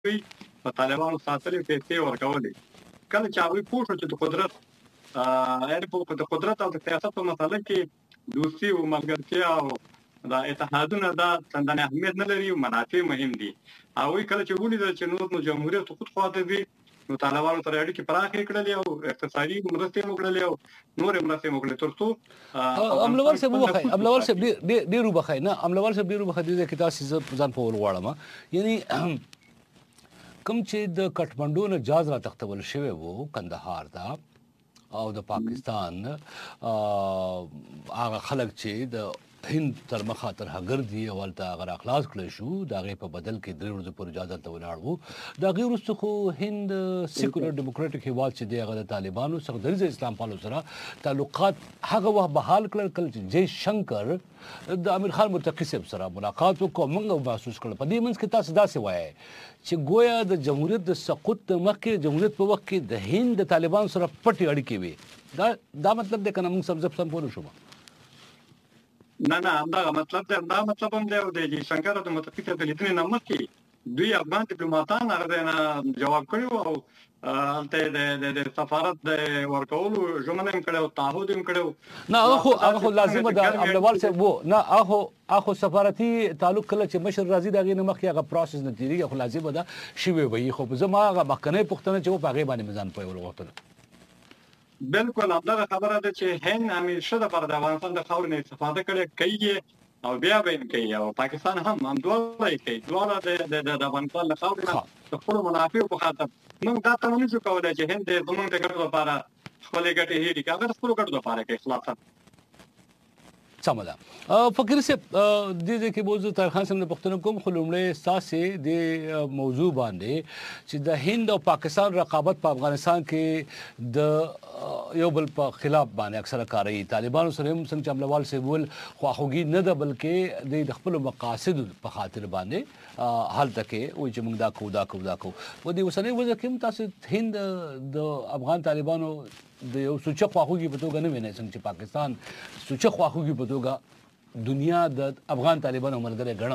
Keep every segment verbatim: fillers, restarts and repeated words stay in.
دوی په طالبانو ساتلې پیسې ورکولې کله چې هغوی پوه شو چې د قدرت یعنې په د قدرت او د سیاست په مسله کې دوستي او ملګرتیا او دا اتحادونه دا څندانې اهمیت نه لري او منافع مهم دي هغوی کله چې ولیدل چې نور نو جمهوریت خود خواته دي نو طالبانو سره اړیکې پراخې کړلې او اقتصادي مرستې مو کړلې او نورې مرستې مو کړلې تر څو املوال صاحب وبخښئ املوال صاحب ډېر وبخښئ نه املوال صاحب ډېر وبخښئ دې کې تاسې زه ځان په ور غواړم یعنی کوم چې د کټمنډو نه جاز را تختول شوی و کندهار ته او د پاکستان هغه خلک چې د هند تر مخه تر هګر دي او هلته هغه راخلاص کړی شو د هغې په بدل کې درې ورځې پورې اجازه ته ولاړ وو د هغې وروسته خو هند سیکولر ډیموکراټیک هېواد چې دی هغه د طالبانو څخه دریځه اسلام پالو سره تعلقات هغه وخت بحال کړل کله چې جی شنکر د امیر خان متقي صاحب سره ملاقات وکړو موږ محسوس کړل په دې منځ کې تاسو داسې وایئ چې گویا د جمهوریت د سقوط مخکې جمهوریت په وخت کې د هند د طالبانو سره پټې اړیکې وي دا دا مطلب دی که نه موږ سم سم پوه نه شوم نه نه همدغه مطلب دی همدغه مطلب هم دی او د جی شنکر د متقي صاحب د لیدنې نه مخکې دوی افغان ډیپلوماتان هغه ځای نه جواب کړی وو او هلته د سفارت د ورکولو ژمنه هم کړې او تعهد هم کړی نه هغه خو هغه خو لازمه ده املوال صاحب و نه هغه هغه خو سفارتي تعلق کله چې مشر راځي د هغې نه مخکې هغه پروسس نه تېرېږي خو لازمه ده شوې به وي خو زما هغه مخکنۍ پوښتنه چې و په هغې باندې مې ځان پوهول غوښتله بالکل همدغه خبره ده چې هند همیشه دپاره د افغانستان د خاورې نه استفاده کړې کوي او بیا به یې کوي او پاکستان هم همدواړه یې کوي دواړه د افغانستان له خاورې نه د خپلو منافعو په خاطر موږ دا تمه نشو کولی چې هند زموږ د ګټو لپاره خپلې ګټې هېرې کړي هغه د خپلو ګټو لپاره کوي خلاصه سمه ده فقیر صاحب دې ځای کې موضوع طاهر خان صاحب نه پوښتنه کوم خو لومړی ستاسې د موضوع باندې چې د هند او پاکستان رقابت په افغانستان کې د یو بل په خلاف باندې اکثره کاروي طالبانو سره هم څنګه چې املوال صاحب وویل خواخوږي نه ده بلکې دوی د خپلو مقاصدو په خاطر باندې هلته کې وایي چې موږ دا کوو دا کوو دا کوو په دې اوسنۍ وضع کې هم تاسو هند د افغان طالبانو د یو سوچه خواخوږي په توګه نه وینئ څنګه چې پاکستان سوچه خواخوږي په توګه دنیا د افغان طالبانو ملګری ګڼه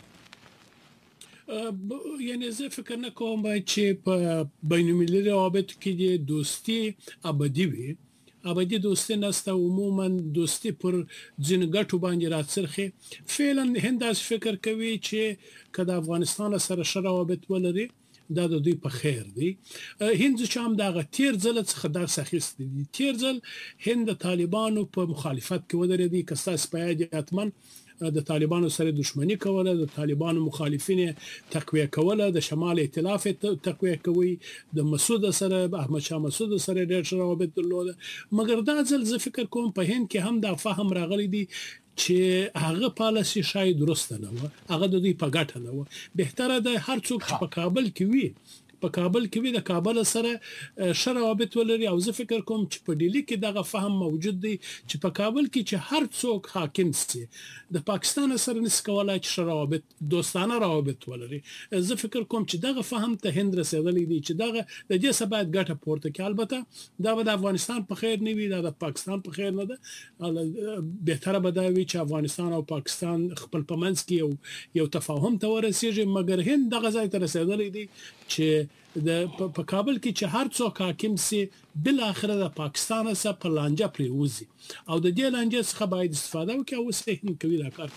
یعنی زه فکر نه کوم چې په بین المللي روابطو کې د دوستي ابدي وي ابدي دوستي نسته عموما دوستي پر ځینو ګټو باندې راڅرخي فعلا هند داسې فکر کوي چې که د افغانستان سره ښه روابط ولري دا د دوی په خیر دی هند چې هم دغه تیر ځل څخه درس اخیستی دي تیر ځل هند د طالبانو په مخالفت کې ودرېدی که ستاسو په یاد حتما د طالبانو سره دښمنی کوله د طالبانو مخالفین تقویه کوله د شمال ائتلاف تقویه کوي د مسعود سره احمد شاه مسعود سره ډېر ښه روابط درلوده مګر دا ځل زه فکر کوم په هند کې هم دا فهم راغلی دی چې هغه پالیسي شاید درسته نه و هغه د دوی په ګټه نه و بهتره ده هر څوک چې په کابل کې وي په کابل کې وي د کابل سره ښه روابط ولري او زه فکر کوم چې په ډیلي کې دغه فهم موجود دی چې په کابل کې چې هر څوک حاکم سي د پاکستان سره نس کولای چې ښه روابط دوستانه روابط ولري زه فکر کوم چې دغه فهم ته هند رسیدلی دی چې دغه د دې څخه باید ګټه پورته کړي البته دا به د افغانستان په خیر نه وي دا د پاکستان په خیر نه ده بهتره به دا وي چې افغانستان او پاکستان خپل په منځ کې یو یو تفاهم ته ورسیږي مګر هند دغه ځای ته رسیدلی دی چې د په کابل کې چې هر څوک حاکم سي بل اخره د پاکستان سره په لانجه پریوزي او د دې لانجه څخه باید استفاده وکړي او صحیح کوي دا کار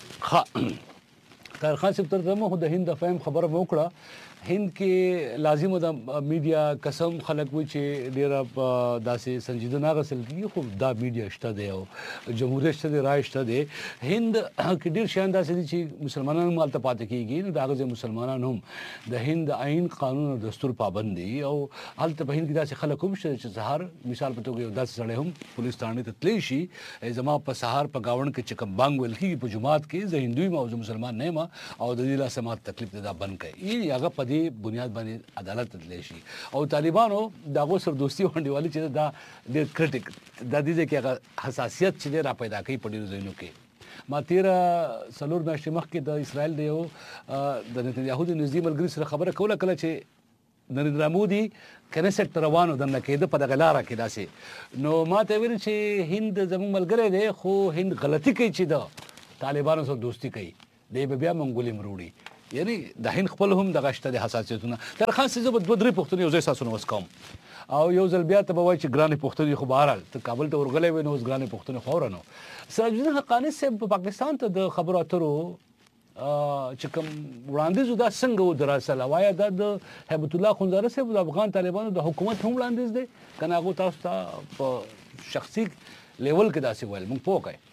طاهر خان صاحب تر دمه د هند د فهم خبره وکړه هند کې لازم د میډیا قسم خلک وي چې ډېره داسې سنجیده نه غسل کیږي خو دا میډیا شته دی او جمهوریت شته دی رای شته دی هند کې ډېر شیان داسې دي چې مسلمانان هم هلته پاتې کېږي نو د هغه ځای مسلمانان هم د هند د آئین قانون او دستور پابند دي او هلته په هند کې داسې خلک هم شته چې سهار مثال په توګه یو داسې سړی هم پولیس تھانې ته تللی شي زما په سهار په ګاونډ کې چې کوم بانګ ویل کېږي په جومات کې زه هندو یم او زه مسلمان نه یم او د دې لاسه ما تکلیف دی دا بند کړئ هغه په دې بنیاد باندې عدالت ته تللی شي او طالبانو د هغو سره دوستي ونډېوالی چې دا ډېر کرټیک دا دې ځای کې هغه حساسیت چې دی را پیدا کوي په ډېرو ځایونو کې ما تیره څلور میاشتې مخکې د اسرائیل د یو د نتنیاهو د نږدې ملګري سره خبره کوله کله چې نریندرا مودي کنیسټ ته روان و دننه کېده په دغه لاره کې داسې نو ما ته ویل چې هند زموږ ملګری دی خو هند غلطي کوي چې د طالبانو سره دوستي کوي دی به بیا منګولې مروړي یعنی د هند خپل هم دغه شته د حساسیتونه تر خان سي زه به دوه درې پوښتنې یو ځای ساسونه اوس کوم او یو ځل بیا ته به وایي چې ګرانې پوښتنې خو بهرحال ته کابل ته ورغلی وې نو اوس ګرانې پوښتنې خو اورنو سراج الدین حقاني صاحب په پاکستان ته د خبرو اترو چې کوم وړاندیز دا څنګه و دراسله وایا دا د هیبت الله خنزاره صاحب د افغان طالبانو د حکومت هم وړاندیز دی که نه هغو تاسو ته په شخصي لیول کې داسې ویل موږ پوه کړئ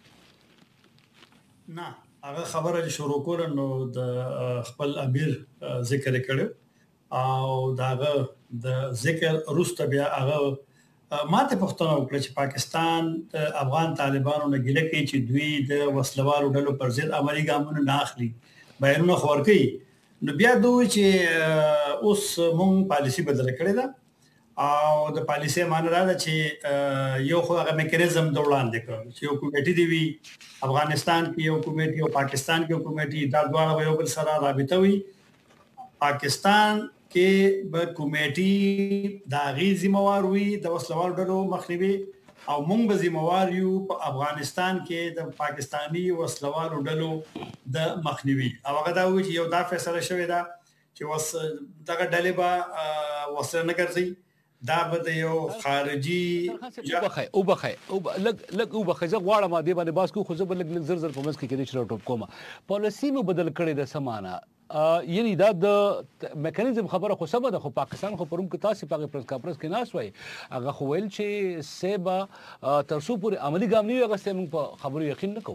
نه هغه خبره چې شروع کول نو د خپل امیر ذکر کړو او داغه د ذکر وروسته بیا هغه ماته پښتنه وکړه چې پاکستان افغان طالبانو نه ګیله کوي چې دوی د وسلوالو ډلو پر ضد عملی ګامونه نه اخلي بیرونه خور کوي نو بیا دوی چې اوس مونږ پالیسی بدل کړې ده او د پالیسی معنی دا ده چې یو خو هغه میکانیزم د وړاندې کړ چې یو کمیټي دی وی افغانستان کې یو کمیټي او پاکستان کې یو کمیټي دا دواړه یو بل سره رابطه وي پاکستان کې به کمیټي د غي ذمہوار وي د وسلوال ډلو مخنیوي او موږ به ذمہوار یو په افغانستان کې د پاکستانی وسلوال ډلو د مخنیوي او هغه دا وی چې یو دا فیصله شوې ده چې وس دغه ډلې به وسله نه ګرځي دا به د یو خارجي او بخای او بخای او لګ لګ او بخای زه غواړم دې باندې باس کو خو زه بل لګ زر زر په مس کې کې شروع ټوپ کوم پالیسی مو بدل کړی د سمانه یعنی دا د میکانیزم خبره خو سبا د خو پاکستان خو پروم کې تاسو په پریس کانفرنس کې ناس وای هغه خو ویل چې سبا ترسو پورې عملی ګام نه هغه سم په خبرو یقین نه کوو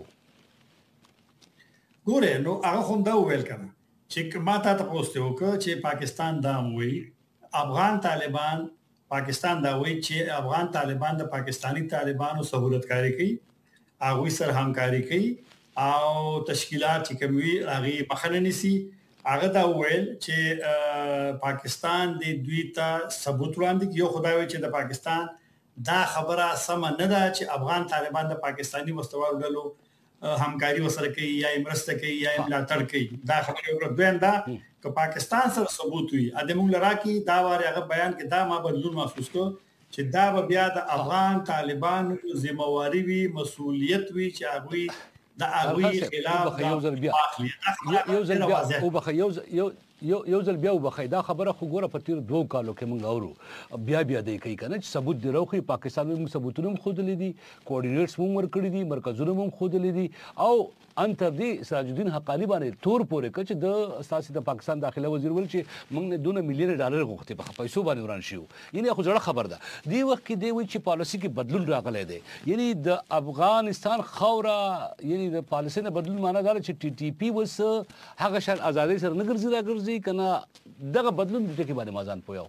ګوره نو هغه هم دا ویل کنه چې ما ته تاسو وکړه چې پاکستان دا وی افغان طالبان پاکستان دا وی چې افغان طالبان د پاکستانی طالبانو سہولتکاری کوي هغه سره همکاري کوي او تشکیلات چې کوي هغه مخنه نسی هغه دا ویل چې پاکستان د دوی ته ثبوت وړاندې یو خدای وی چې د پاکستان دا خبره سم نه ده چې افغان طالبان د پاکستانی مستوار ډلو همکاري وسره کوي یا مرسته کوي یا ملاتړ کوي دا خبره یو دویم دا که پاکستان سره ثبوت وي ا دې موږ لراکي دا واره هغه بیان کې دا ما بدلون محسوس کو چې دا به بیا د افغان طالبانو ذمہواری وي مسؤلیت وي چې هغه د هغه خلاف یو ځل بیا یو ځل بیا او بخ یو یو یو یو ځل بیا وبخې دا خبره خو ګوره په تیر دوه کالو کې مونږ اورو بیا بیا دی کوي کنه چې ثبوت دی راوخي پاکستان موږ ثبوتونه خود لیدي کوارډینیټس موږ ورکړي دي مرکزونه موږ خود لیدي او انتر دی سراج الدین حقانی باندې تور پورې کچ د اساسي د پاکستان داخله وزیر ول چې موږ نه دونه میلیون ډالر غوښتي په پیسو باندې وران شو یعنی خو ځړه خبر ده دی وخت کې دی وی چې پالیسی کې بدلون راغلی دی یعنی د افغانستان خوره یعنی د پالیسی نه بدلون معنی دا چې ټي ټي پی وس هغه شان ازادي سره نه ګرځي راګرځي کنه دغه بدلون د ټکی باندې مازان پویو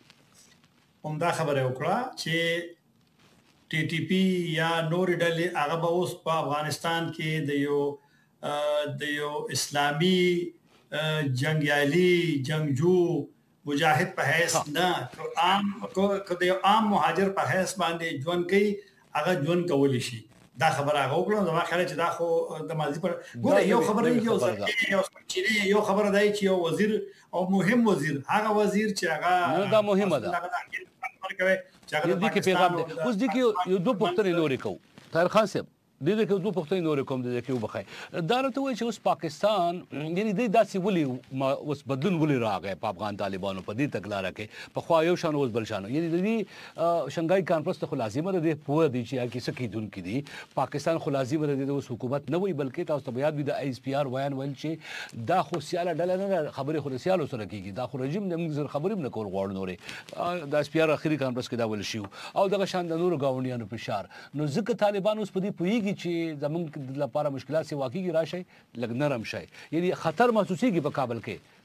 هم دا خبره وکړه چې ټي ټي پی یا نور ډلې هغه به اوس په افغانستان کې د یو د یو اسلامي جنگیالي جنگجو مجاهد په حیث نه عام کو د عام مهاجر په حیث باندې ژوند کوي هغه ژوند کولی شي دا خبره هغه وکړه زما خیال چې دا خو د ماضي پر ګوره یو خبره یو یو چې یو خبره دی چې یو وزیر او مهم وزیر هغه وزیر چې هغه دا مهمه ده دې کې پیغام دی اوس دې کې یو دوه پوښتنې نورې کوو طاهر خان صاحب دې دې کې دوه پوښتنې نورې کوم دې کې وبخای دا راته وایي چې اوس پاکستان یعنی دې داسې ولي اوس بدلون ولي راغی په افغان طالبانو په دې تګلاره کې په خوا یو شان اوس بل شان یعنی دې شنګای کانفرنس ته خو لازمه ده دې پوه دي چې هغه څه کیدونکې دي پاکستان خو لازمه ده د اوس حکومت نه وي بلکې تاسو ته یاد وي د ایس پی آر ویان ویل چې دا خو سیاله ډله نه خبرې خو سیالو سره کیږي دا خو رژیم د موږ خبرې نه کول غواړو نورې د ایس پی آر اخري کانفرنس کې دا ول شي او دغه شان د نورو گاونډیانو فشار نو ځکه طالبان اوس په دې پوي چې زمونږ لپاره مشکلات سی واقعي راشي لګ نرم شي یعنی خطر محسوسيږي په کابل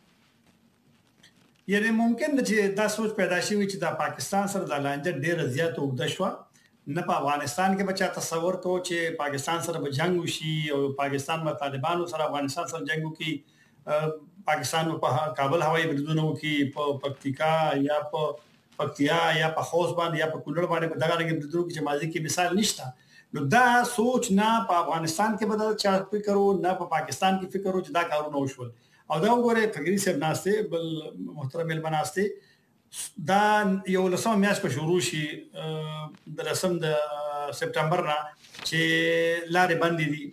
کې یعنی ممکن چې دا سوچ پیدا شي چې دا پاکستان سره د لانجه ډیر زیات وګد شو نه په افغانستان کې بچا تصور کو چې پاکستان سره به جنگ وشي او پاکستان په طالبانو سره افغانستان سره جنگ وکي پاکستان په کابل هوایي بریدونه وکي په پکتیکا یا په پکتیا یا په خوست باندې یا په کونړ باندې دغه رنګ بریدونه کې ماضي کې مثال نشته نو دا سوچ نه په افغانستان کې بدل چا فکر او نه په پاکستان کې فکر او چې دا کارونه وشول او دا وګوره فقری صاحب ناشته بل محترم بناسته دا یو لسم میاش په شروع شي د رسم د سپټمبر نه چې لارې باندې دي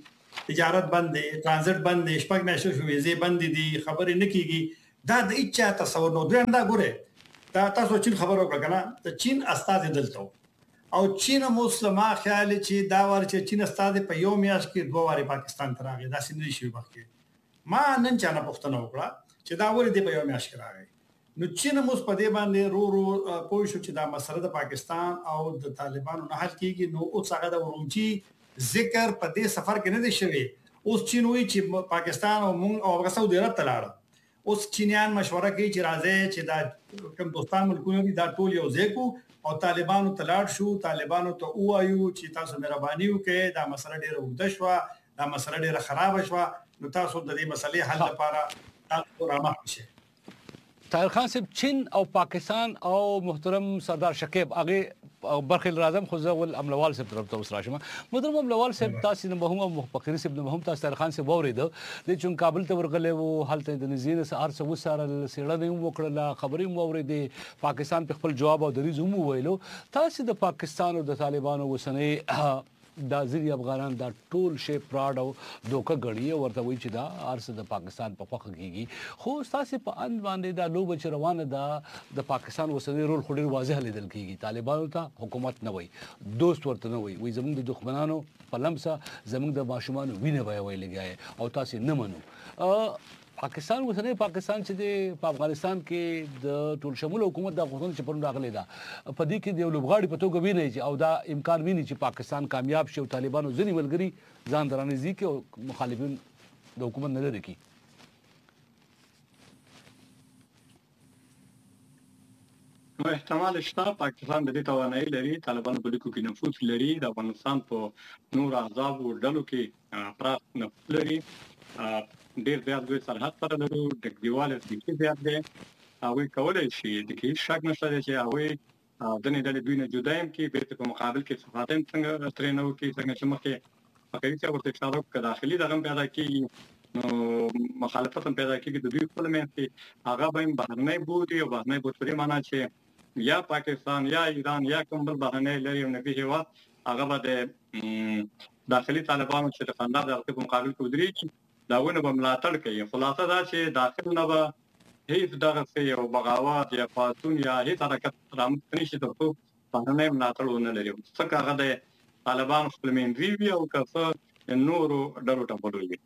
تجارت بند دي ترانزیت بند دي شپږ میاشتې شو ویزه بند دي خبرې نه کیږي دا د اچا تصور نو دریم دا ګوره دا تاسو چین خبر وکړه کنه ته چین استاد دلته او چین مسلمان خیال چې دا ور چې چین استاد په یو میاش کې دوه واره پاکستان ته راغی دا سندري شي وکړي ما نن چانه پښتنه وکړه چې دا ور دي په یو میاش کې راغی نو چین موږ په دې باندې رو رو پوه شو چې دا مسله د پاکستان او د طالبانو نه حل کیږي نو اوس هغه د ورونچی ذکر په دې سفر کې نه دی شوی اوس چین وی چې پاکستان او موږ او سعودي عرب ته لاړ اوس چینیان مشوره کوي چې راځي چې دا کوم دوستان ملکونه دي دا ټول یو ځای کو او طالبانو ته لاړ شو طالبانو ته وایو چې تاسو مهرباني وکړئ دا مسله ډیره وګد شو دا مسله ډیره خراب شو نو تاسو د دې مسلې حل لپاره تاسو رامخ شئ طاهر خان صاحب چین او پاکستان او محترم سردار شکیب هغه برخل اعظم خو ول املوال صاحب طرف ته وسرا شمه محترم املوال صاحب تاسو نه هم مفکر صاحب نه هم تاسو طاهر خان صاحب اورید د چون کابل ته ورغله وو حالت د نزین سار سو سره سیړه نه وکړه خبرې مو اورید پاکستان په خپل جواب او دریز مو ویلو تاسو د پاکستان او د طالبانو وسنه دا ځینې افغانان دا ټول شی پراډ او دوکه غړي ورته وی چې دا ارسه د پاکستان په خوخه کیږي خو تاسو په ان باندې دا لوب چې روانه ده د پاکستان وسنی رول خوري واضح لیدل کیږي طالبانو ته حکومت نه وای دوست ورته نه وای وی زموږ د دښمنانو په لمسه زموږ د ماشومان وینه وای وای لګای او تاسو نه منو پاکستان وسنه پاکستان چې په افغانستان کې د ټول شمول حکومت د غوښتنې چې پرون راغلی دا په دې کې د لوبغاړي په توګه ویني چې او دا امکان ویني چې پاکستان کامیاب شي او طالبانو ځنی ملګری ځان درانځي کې او مخالفین د حکومت نه لري کی نو احتمال شته پاکستان د دې توانایي لري طالبانو په لیکو کې نفوذ لري د افغانستان په نور احزاب او ډلو کې پراخ نفوذ لري ډیر زیات دوی سرحد سره لرو د دیواله د زیات دی او کولای شي د کې شک نشته چې هغه د نه د دوی نه جدایم کې په مقابل کې صفاتم څنګه ترېنو کې څنګه چې مخکې فقېر چې ورته اشاره وکړه داخلي دغه پیدا کیږي نو مخالفت هم پیدا کیږي د دوی خپل منځ هغه به بهرنۍ بودي او بهرنۍ بودي په معنا چې یا پاکستان یا ایران یا کوم بل بهرنۍ لري او نه به هغه به د داخلي طالبانو چې د فندق د مقابل کې ودرېږي داونه به ملاتړ کوي خلاصه دا چې داخل نه به هیڅ دغه څه او بغاوت یا پاتون یا هیڅ حرکت رامنځته نشي ترڅو بهرنۍ ملاتړ ونه لري څنګه هغه د طالبانو خپل منځي وي او که نورو ډلو ته ولوي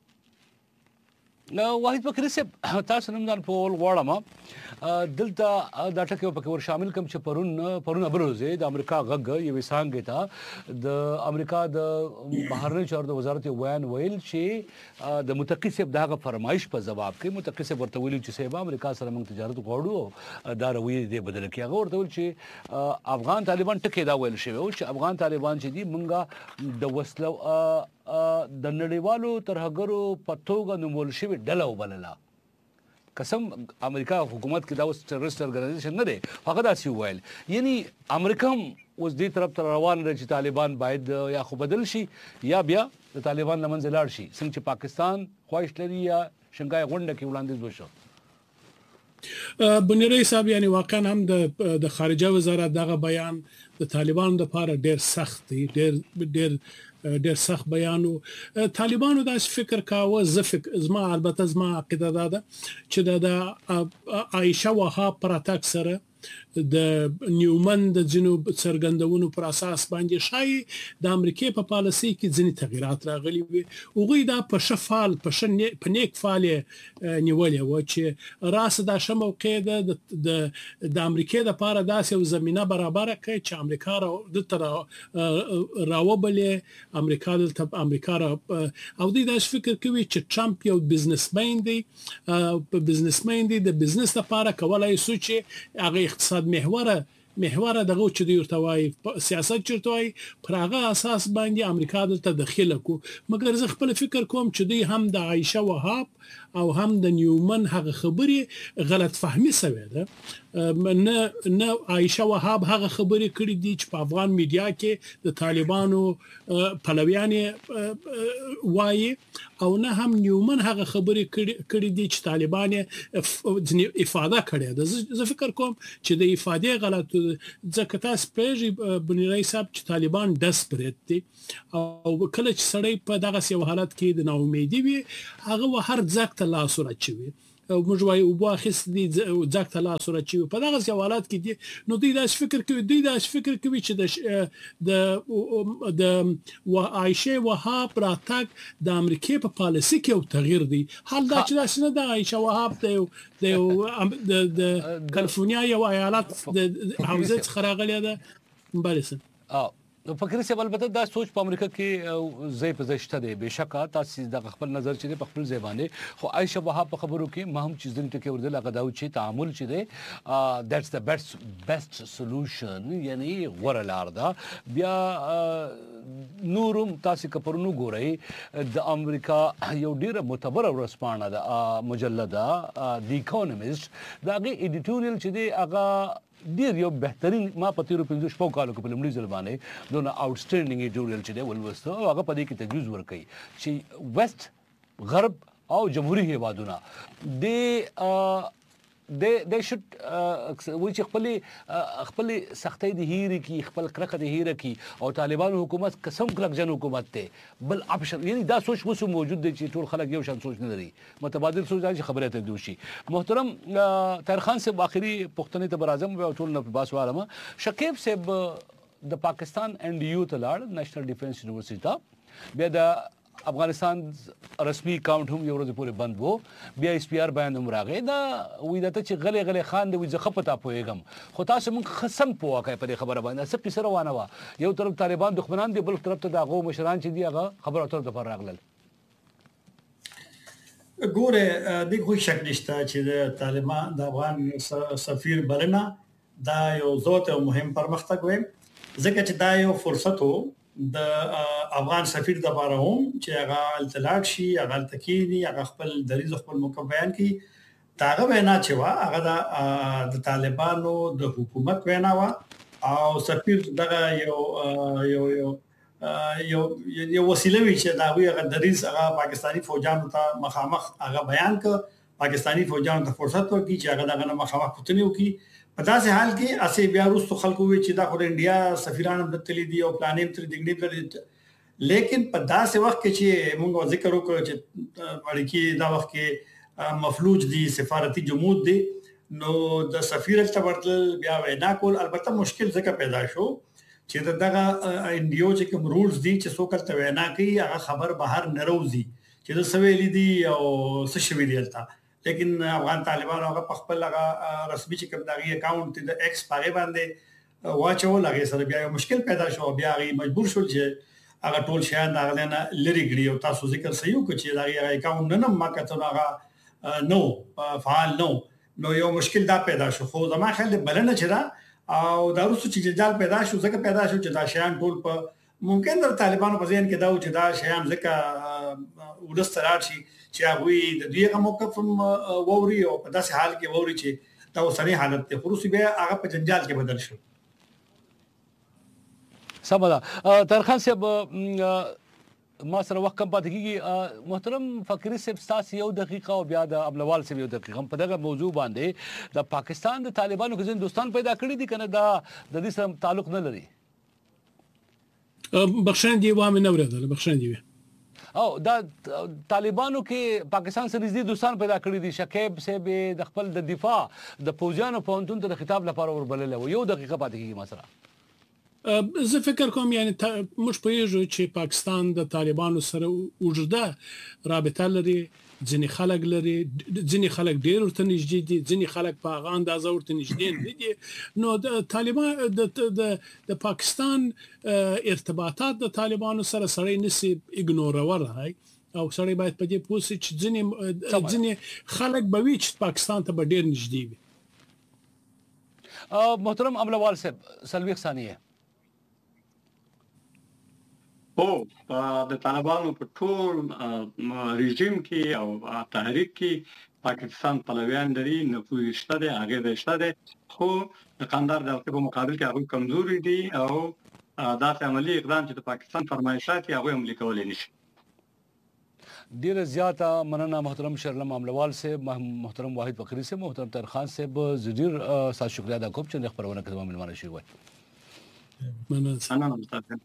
نو واحد فکر صاحب تاسو نوم ځان په وړم دلته دا ټکو په ور شامل کوم چې پرون پرون ابروزه د امریکا غږ یو وسانګ ته د امریکا د بهرنی چارو وزارت ویان ویل چې د متقی صاحب دغه فرمایش په جواب کې متقی صاحب ورته ویل چې صاحب امریکا سره موږ تجارت غواړو دا روي دی بدل کې هغه ورته ویل چې افغان طالبان ټکی دا ویل شوی او چې افغان طالبان چې دی موږ د وسلو د نړیوالو ترهګرو په توګه نومول شوی ډله وبلله قسم امریکا حکومت کې دا اوس ټیرریست ارګنایزیشن نه دی هغه داسې ویل یعنی امریکا هم اوس دې طرف ته روان دی چې طالبان باید یا خو بدل شي یا بیا د طالبان لمنځه لاړ شي څنګه چې پاکستان خواهش لري یا شنګای غونډه کې وړاندیز وشو بنيري صاحب یعنی واقعا هم د د خارجه وزارت دغه بیان د طالبانو لپاره ډیر سخت دی ډیر ډیر ډیر سخت بیانو طالبانو دا فکر کاوه زه فکر زما البته زما عقیده ده چې د عائشه وهاب پر اتاک سره د نیومن د جنوب څرګندونو پر اساس باندې شای د امریکای په پالیسي کې ځینې تغیرات راغلي وي او غوی دا په شفال په شن په نیک فعال نیولې و چې راس د شموقع د د امریکای د لپاره داسې یو زمينه برابر کړي چې امریکا را د تر راوبلې امریکا د امریکا را او د داس فکر کوي چې ټرمپ یو بزنسمن دی په بزنسمن دی د بزنس لپاره کولای شي چې هغه اقتصاد محوره محوره دغه چې دی ورته سیاست چرته وای پر هغه اساس باندې امریکا دلته داخله کو مګر زه خپل فکر کوم چې دی هم د عائشه وهاب او هم د نیومن هغه خبرې غلط فهمي سوي ده نه نه عائشه وهاب هغه خبرې کړې دي چې په افغان میډیا کې د طالبانو پلویان وایي او نه هم نیومن هغه خبرې کړې دي چې طالبان افاده کړي ده. زه فکر کوم چې د افاده غلط ځکه تاسو پیژې بنیرای صاحب چې طالبان ډسپریټ دي او کله چې سړی په دغه سیو حالت کې د ناامیدي وي هغه هر ځک ته لاس ورچوي او موږ وایو او باخص دي ځک ته لاس ورچوي په دغه سیو حالت کې دي نو دوی دا فکر کوي دوی دا فکر کوي چې د د عائشه وهاب راتګ د امریکای په پالیسي کې یو تغییر دی. حال دا چې دا نه د عائشه وهاب د د کالیفورنیا یو ایالت د حوزه څخه راغلی ده مبارسه او نو فکر سي البته دا سوچ په امریکا کې زې په زشته دی بهشکه تاسو د خپل نظر چې په خپل زبانه خو عائشه وهاب په خبرو کې مهم چیز دې ټکي ورته لګاو چې تعامل چې دی دیټس د بیسټ بیسټ سولوشن یعنی ورلار دا بیا نورم تاسو کپرونو ګورئ د امریکا یو ډیره معتبر ورسپانه د مجله د اکونومیست داغه ایډیټوریال چې دی هغه ډیر یو بهترین ما په تیرو پنځه شپږ کالو کې په لمړي ځل باندې دونه آوټسټینډینګ ایډیټوریال چې دی ولوسته او هغه په دې کې تجویز ورکړي چې ویسټ غرب او جمهوریت هیوادونه د د د شټ وی چې خپل خپل سختۍ د هیره کې خپل کرکه د هیره کې او طالبانو حکومت قسم کلک جن حکومت ته بل اپشن یعنی دا سوچ مو موجود دی چې ټول خلک یو شان سوچ نه لري متبادل سوچ دی چې خبره ته دوشي. محترم طاهر خان صاحب اخري پښتنې ته برازم او ټول نه باس والما شکیب صاحب د پاکستان اند یو ته لاړ نېشنل ډیفنس یونیورسيټي ته بیا د افغانستان رسمي اکاونټ هم یو ورځ پورې بند وو بیا اس پی آر بیان هم راغی دا وې دته چې غلې غلې خان دی زه خپتا پويګم خو تاسو مونږ خصم پوه کوي په خبره باندې څه پیسه روانه وا یو طرف طالبان دښمنان دي بل طرف ته دغه مشران چې دی هغه خبره اتر د پر راغلل ګوره د خو شک نشته چې د طالبان د افغان سفیر بلنه دا یو زوت او مهم پرمختګ وي ځکه چې دا یو فرصت وو د افغان سفیر د لپاره هم چې هغه التلاټ شي هغه تکینی هغه خپل دریض خپل موقف بیان کی داغه وینا چې وا هغه د طالبانو د حکومت وینا وا او سفیر دغه یو یو یو یو یو وسیله وی چې دا وی هغه دریض هغه پاکستانی فوجانو ته مخامخ هغه بیان ک پاکستانی فوجانو ته فرصت ورکړي چې هغه دغه مخامخ پوتنیو کی په داسې حال کې اسې بیا وروسته خلکو وی چې دا خو د انډیا سفیرانو د تللی دی او پلانیم تر دګنی پر لیکن په داسې وخت کې چې موږ ذکر وکړو چې اړیکې دا وخت کې مفلوج دي سفارتي جمود دي نو د سفیر ته ورتل بیا وینا کول البته مشکل ځکه پیدا شو چې دغه انډیو چې کوم رولز دي چې څوک ته وینا کوي هغه خبر بهر نه راوځي چې د سویل دي او څه شوی دی البته لیکن افغان طالبان هغه په خپل هغه رسمي چې کوم دغه اکاونټ د ایکس پاره باندې واچول هغه سره بیا یو مشکل پیدا شو بیا هغه مجبور شول چې هغه ټول شیان هغه نه لری غړي او تاسو ذکر صحیح وکړي چې هغه اکاونټ نه نه ما کته هغه نو فعال نو نو یو مشکل دا پیدا شو خو زما خیال بلنه چې دا او دا روسو چې جدال پیدا شو ځکه پیدا شو چې دا شیان ټول په ممکن د طالبانو په ذهن کې دا و چې دا شیان ځکه ولسترات شي چې هغه د دویغه موقف ووري او په داسې حال کې ووري چې دا اوسنی حالت ته خروسي به هغه په جنجال کې بدل شو. سمدا طاهر خان صاحب ما سره وخت کم پاتې کیږي محترم فقری صاحب تاسو یو دقیقه او بیا د ابلوال صاحب یو دقیقه په دغه موضوع باندې د پاکستان د طالبانو کې هندستان پیدا کړی دي کنه دا د دې سره تعلق نه لري بخښنه دی وامه نه ورته بخښنه دی او دا طالبانو کې پاکستان سره نږدې دوستان پیدا کړی دي شکیب صاحب د خپل د دفاع د پوجانو پونتون ته د خطاب لپاره وربلل یو دقیقه پاتې کیږي مسره زه فکر کوم یعنی موږ پوهیږو چې پاکستان د طالبانو سره اوږده رابطه لري ځینې خلک لري ځینې خلک ډېر ورته نږدې دي ځینې خلک په هغه اندازه ورته نږدې نه دي نو د طالبان د د پاکستان ارتباطات د طالبانو سره سړی نسی اګنورولای او سړی باید په دې پوه شي چې ځینې ځینې خلک به وي چې پاکستان ته به ډېر نږدې وي. محترم ابلوال صاحب سلویخ ثانیه هو د طالبانو په ټول رژیم کې او تحریک کې پاکستان پلویان لري، نفوذ شته دی، هغه شته دی، خو د قندهار د په مقابل کې هغه کمزوري دي او داسې عملی اقدام چې د پاکستان فرمایشات هغه عملي کولای نشي. ډیره زیاته مننه محترم شرلم عملوال صاحب، محترم واحد فقری صاحب، محترم طاهر خان صاحب، ډیر سات شکریہ ادا کوم چې خبرونه کوم ملمانه شي وای. مننه.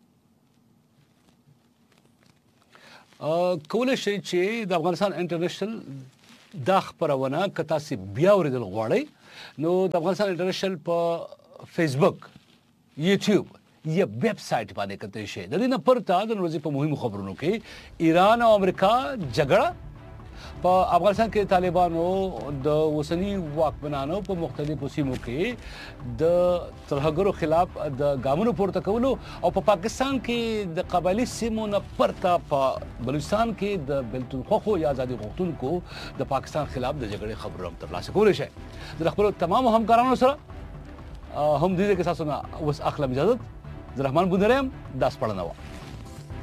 کولای شي چې د افغانستان انټرنیشنل دا خبرونه کتا سي بیا ورېدل غواړي نو د افغانستان انټرنیشنل په فیسبوک، یوټیوب یا ویب سایټ باندې کته شي. د دې نه پرته د ورځې په مهمو خبرونو کې ایران او امریکا جګړه، په افغانستان کې طالبانو د اوسنی واکمنانو په مختلفو سیمو کې د ترهګرو خلاف د ګامونو پورته کولو او په پاکستان کې د قبایلی سیمو نه پرته په بلوچستان کې د بلتون خوخو یا آزادي غوښتونکو د پاکستان خلاف د جګړې خبرونه ترلاسه کولی شي. د خپلو تمامو همکارانو سره هم دې کې تاسو نه اوس اخلم اجازه. زه رحمان بودرم، داس پړنه و.